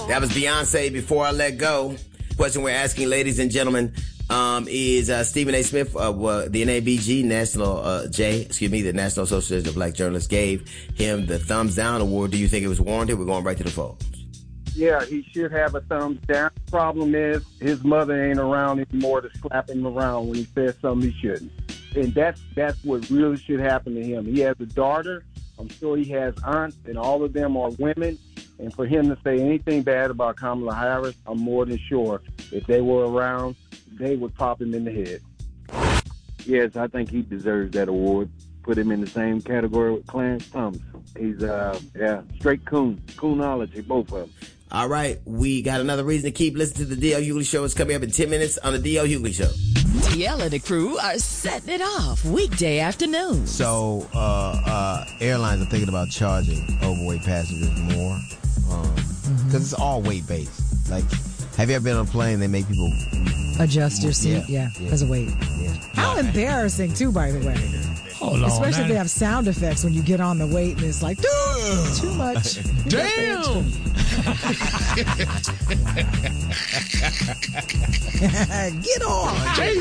That was Beyonce, Before I Let Go. Question we're asking, ladies and gentlemen, is Stephen A. Smith of the NABG, the National Association of Black Journalists, gave him the Thumbs Down Award. Do you think it was warranted? We're going right to the phones. Yeah, he should have a thumbs down. Problem is, his mother ain't around anymore to slap him around when he says something he shouldn't. And that's what really should happen to him. He has a daughter. I'm sure he has aunts, and all of them are women. And for him to say anything bad about Kamala Harris, I'm more than sure if they were around, they would pop him in the head. Yes, I think he deserves that award. Put him in the same category with Clarence Thomas. He's, straight coonology, both of them. All right, we got another reason to keep listening to the DL Hughley Show. It's coming up in 10 minutes on the DL Hughley Show. DL and the crew are setting it off weekday afternoons. So, airlines are thinking about charging overweight passengers more because it's all weight-based. Like, have you ever been on a plane? They make people adjust your seat, because of weight. Yeah. How embarrassing, too, by the way. Hold on, especially if they have sound effects when you get on the weight and it's like, too much. Damn! Get on!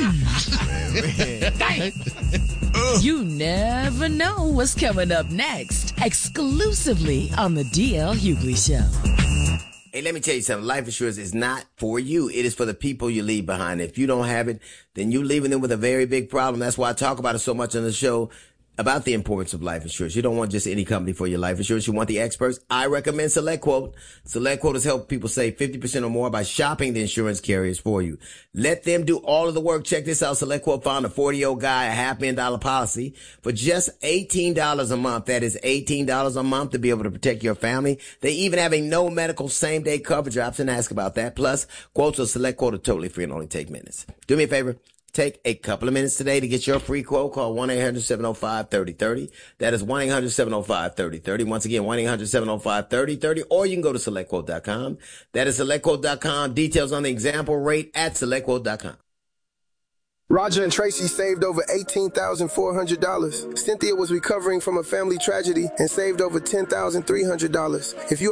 You never know what's coming up next. Exclusively on the DL Hughley Show. Hey, let me tell you something. Life insurance is not for you. It is for the people you leave behind. If you don't have it, then you're leaving them with a very big problem. That's why I talk about it so much on the show, about the importance of life insurance. You don't want just any company for your life insurance. You want the experts. I recommend SelectQuote. SelectQuote has helped people save 50% or more by shopping the insurance carriers for you. Let them do all of the work. Check this out. SelectQuote found a 40-year-old guy a $500,000 policy for just $18 a month. That is $18 a month to be able to protect your family. They even have a no medical same-day coverage option. Ask about that. Plus, quotes on SelectQuote are totally free and only take minutes. Do me a favor. Take a couple of minutes today to get your free quote. Call 1-800-705-3030. That is 1-800-705-3030. Once again, 1-800-705-3030. Or you can go to SelectQuote.com. That is SelectQuote.com. Details on the example rate at SelectQuote.com. Roger and Tracy saved over $18,400. Cynthia was recovering from a family tragedy and saved over $10,300. If you